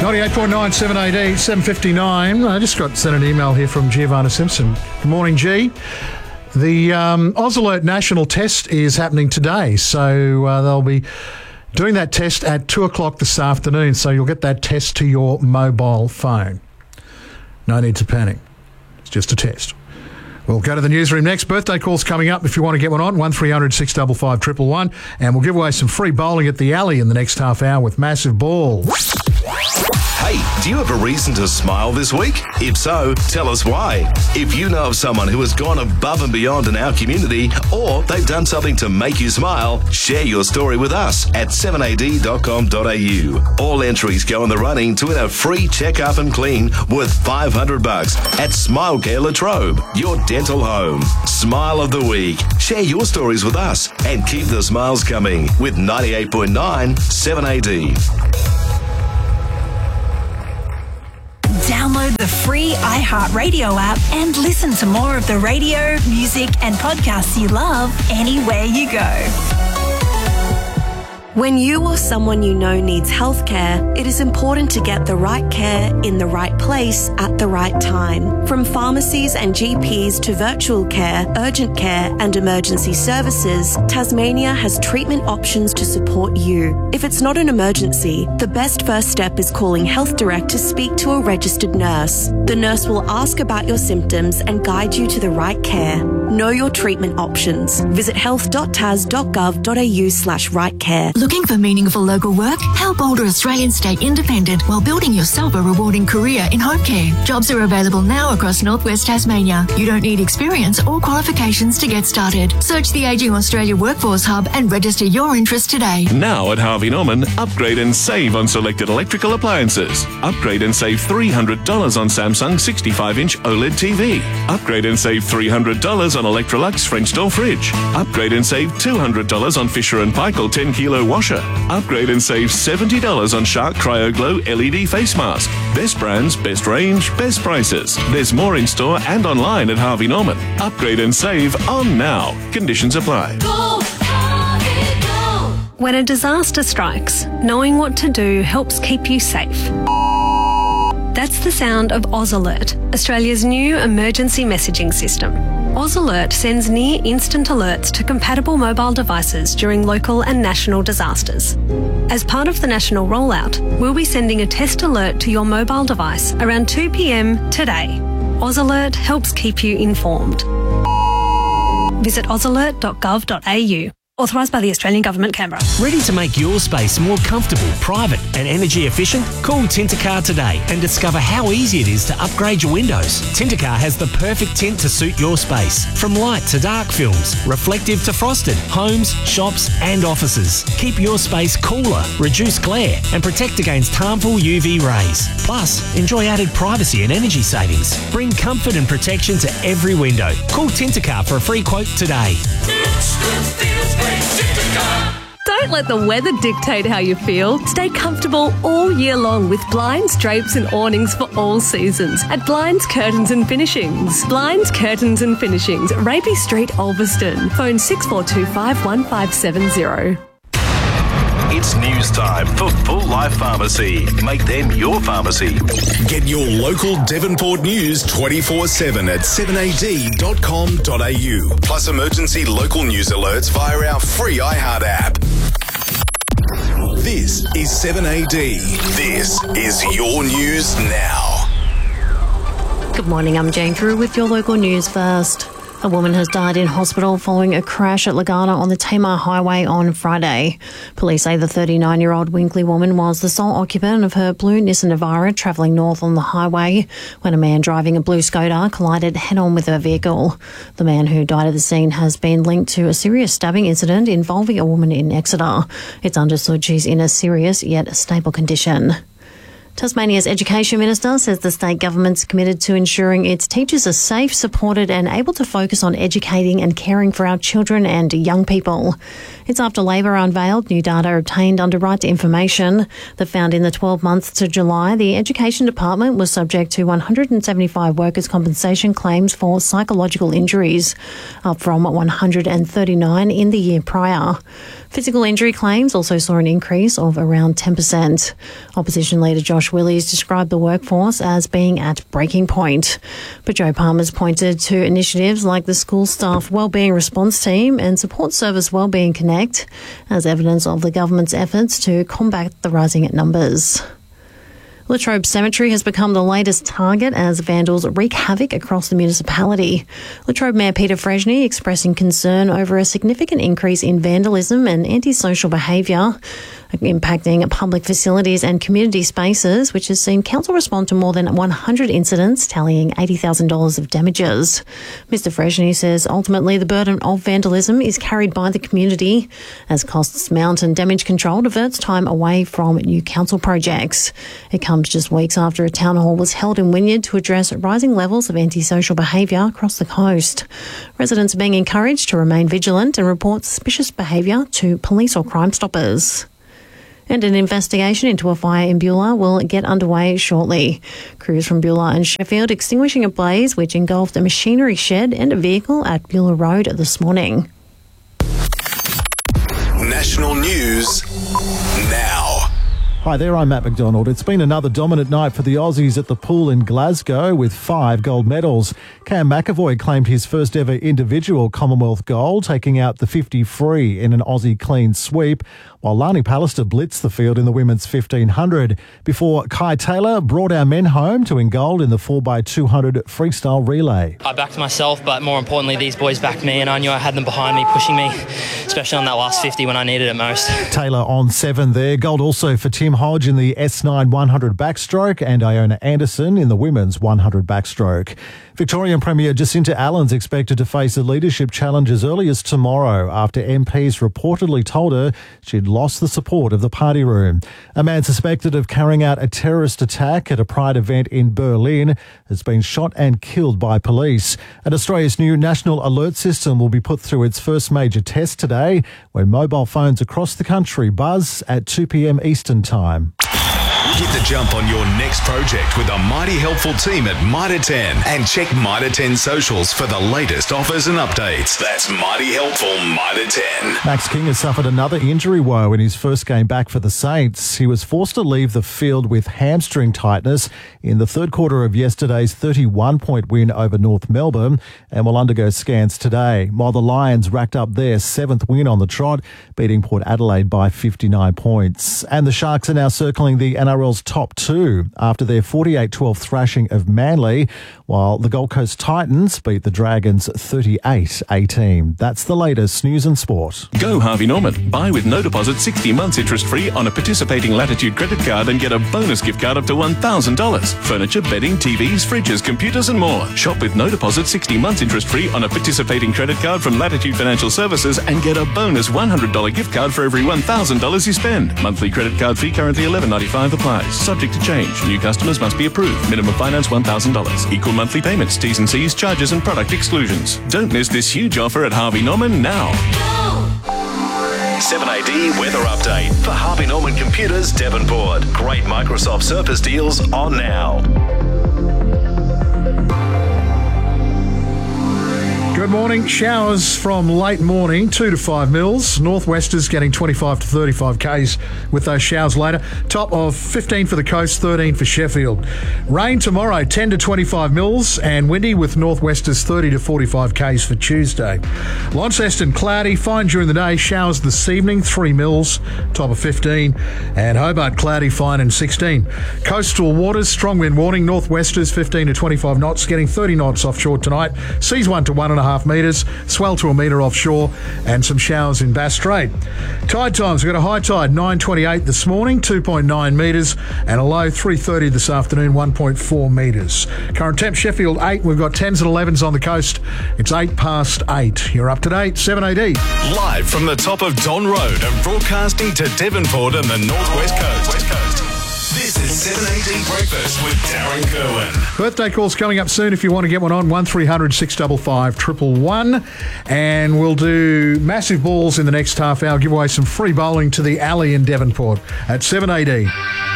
98.9 7AD 7:59. I just sent an email here from Giovanna Simpson. Good morning, G. The AusAlert national test is happening today, so they'll be doing that test at 2 o'clock this afternoon, so you'll get that test to your mobile phone. No need to panic. It's just a test. We'll go to the newsroom next. Birthday calls coming up if you want to get one on, 1300 655 111, and we'll give away some free bowling at the Alley in the next half hour with massive balls. Hey, do you have a reason to smile this week? If so, tell us why. If you know of someone who has gone above and beyond in our community, or they've done something to make you smile, share your story with us at 7ad.com.au. All entries go in the running to win a free check-up and clean worth $500 at Smilecare La Trobe, your dental home. Smile of the week. Share your stories with us and keep the smiles coming with 98.9 7AD. Download the free iHeartRadio app and listen to more of the radio, music and podcasts you love anywhere you go. When you or someone you know needs healthcare, it is important to get the right care in the right place at the right time. From pharmacies and GPs to virtual care, urgent care and emergency services, Tasmania has treatment options to support you. If it's not an emergency, the best first step is calling Health Direct to speak to a registered nurse. The nurse will ask about your symptoms and guide you to the right care. Know your treatment options. Visit health.tas.gov.au/rightcare. Looking for meaningful local work? Help older Australians stay independent while building yourself a rewarding career in home care. Jobs are available now across northwest Tasmania. You don't need experience or qualifications to get started. Search the Ageing Australia Workforce Hub and register your interest today. Now at Harvey Norman, upgrade and save on selected electrical appliances. Upgrade and save $300 on Samsung 65-inch OLED TV. Upgrade and save $300 on Electrolux French door fridge. Upgrade and save $200 on Fisher & Paykel 10-kilo washer. Upgrade and save $70 on Shark CryoGlow LED face mask. Best brands, best range, best prices. There's more in store and online at Harvey Norman. Upgrade and save on now. Conditions apply. When a disaster strikes, knowing what to do helps keep you safe. That's the sound of AusAlert, Australia's new emergency messaging system. AusAlert sends near-instant alerts to compatible mobile devices during local and national disasters. As part of the national rollout, we'll be sending a test alert to your mobile device around 2 p.m. today. AusAlert helps keep you informed. Visit ausalert.gov.au. Authorised by the Australian Government, Canberra. Ready to make your space more comfortable, private and energy efficient? Call Tintercar today and discover how easy it is to upgrade your windows. Tintercar has the perfect tint to suit your space. From light to dark films, reflective to frosted, homes, shops and offices. Keep your space cooler, reduce glare and protect against harmful UV rays. Plus, enjoy added privacy and energy savings. Bring comfort and protection to every window. Call Tintercar for a free quote today. Don't let the weather dictate how you feel. Stay comfortable all year long with blinds, drapes and awnings for all seasons at Blinds, Curtains and Finishings. Blinds, Curtains and Finishings, Raby Street, Ulverston. Phone 6425 1570. It's news time for Full Life Pharmacy. Make them your pharmacy. Get your local Devonport news 24/7 at 7ad.com.au. Plus emergency local news alerts via our free iHeart app. This is 7AD. This is your news now. Good morning, I'm Jane Drew with your local news first. A woman has died in hospital following a crash at Lagana on the Tamar Highway on Friday. Police say the 39-year-old Winkley woman was the sole occupant of her blue Nissan Navara travelling north on the highway when a man driving a blue Skoda collided head-on with her vehicle. The man who died at the scene has been linked to a serious stabbing incident involving a woman in Exeter. It's understood she's in a serious yet stable condition. Tasmania's Education Minister says the state government's committed to ensuring its teachers are safe, supported and able to focus on educating and caring for our children and young people. It's after Labor unveiled new data obtained under Right to Information that found in the 12 months to July, the Education Department was subject to 175 workers' compensation claims for psychological injuries, up from 139 in the year prior. Physical injury claims also saw an increase of around 10%. Opposition leader Josh Willies described the workforce as being at breaking point. But Joe Palmer's pointed to initiatives like the School Staff Wellbeing Response Team and Support Service Wellbeing Connect as evidence of the government's efforts to combat the rising numbers. Latrobe Cemetery has become the latest target as vandals wreak havoc across the municipality. Latrobe Mayor Peter Freshney expressing concern over a significant increase in vandalism and antisocial behaviour impacting public facilities and community spaces, which has seen council respond to more than 100 incidents, tallying $80,000 of damages. Mr Freshney says ultimately the burden of vandalism is carried by the community as costs mount and damage control diverts time away from new council projects. It comes just weeks after a town hall was held in Wynyard to address rising levels of antisocial behaviour across the coast. Residents are being encouraged to remain vigilant and report suspicious behaviour to police or Crime Stoppers. And an investigation into a fire in Beulah will get underway shortly. Crews from Beulah and Sheffield extinguishing a blaze which engulfed a machinery shed and a vehicle at Beulah Road this morning. National news now. Hi there, I'm Matt McDonald. It's been another dominant night for the Aussies at the pool in Glasgow with 5 gold medals. Cam McAvoy claimed his first ever individual Commonwealth gold, taking out the 50 free in an Aussie clean sweep, while Lani Pallister blitzed the field in the women's 1500 before Kai Taylor brought our men home to win gold in the 4x200 freestyle relay. I backed myself, but more importantly, these boys backed me, and I knew I had them behind me, pushing me, especially on that last 50 when I needed it most. Taylor on 7 there. Gold also for Tim Hodge in the S9 100 backstroke and Iona Anderson in the women's 100 backstroke. Victorian Premier Jacinta Allen's expected to face a leadership challenge as early as tomorrow after MPs reportedly told her she'd lost the support of the party room. A man suspected of carrying out a terrorist attack at a Pride event in Berlin has been shot and killed by police. And Australia's new National Alert System will be put through its first major test today when mobile phones across the country buzz at 2 p.m. Eastern Time. Get the jump on your next project with a mighty helpful team at Mitre 10 and check Mitre 10 socials for the latest offers and updates. That's mighty helpful Mitre 10. Max King has suffered another injury woe in his first game back for the Saints. He was forced to leave the field with hamstring tightness in the third quarter of yesterday's 31-point win over North Melbourne and will undergo scans today, while the Lions racked up their 7th win on the trot, beating Port Adelaide by 59 points. And the Sharks are now circling the NRL's top 2 after their 48-12 thrashing of Manly, while the Gold Coast Titans beat the Dragons 38-18. That's the latest news and sport. Go Harvey Norman. Buy with no deposit 60 months interest free on a participating Latitude credit card and get a bonus gift card up to $1,000. Furniture, bedding, TVs, fridges, computers and more. Shop with no deposit 60 months interest free on a participating credit card from Latitude Financial Services and get a bonus $100 gift card for every $1,000 you spend. Monthly credit card fee currently $11.95 applies. Subject to change. New customers must be approved. Minimum finance $1,000. Equal monthly payments, T's and C's, charges and product exclusions. Don't miss this huge offer at Harvey Norman now. 7AD weather update for Harvey Norman Computers Devonport. Great Microsoft Surface deals on now. Good morning. Showers from late morning, 2 to 5 mils. Northwesters getting 25 to 35 Ks with those showers later. Top of 15 for the coast, 13 for Sheffield. Rain tomorrow, 10 to 25 mils, and windy with Northwesters 30 to 45 Ks for Tuesday. Launceston cloudy, fine during the day. Showers this evening, 3 mils, top of 15. And Hobart cloudy, fine and 16. Coastal waters, strong wind warning. Northwesters 15 to 25 knots, getting 30 knots offshore tonight. Seas 1 to 1.5 metres, swell to a metre offshore, and some showers in Bass Strait. Tide times, we've got a high tide 9:28 this morning, 2.9 metres, and a low 3:30 this afternoon, 1.4 metres. Current temp Sheffield 8, we've got 10s and 11s on the coast. It's 8 past 8. You're up to date, 7AD. Live from the top of Don Road and broadcasting to Devonport and the Northwest Coast. This is 7AD Breakfast with Darren Kerwin. Birthday calls coming up soon if you want to get one on, 1300 655 111. And we'll do massive balls in the next half hour, give away some free bowling to the Alley in Devonport at 7AD.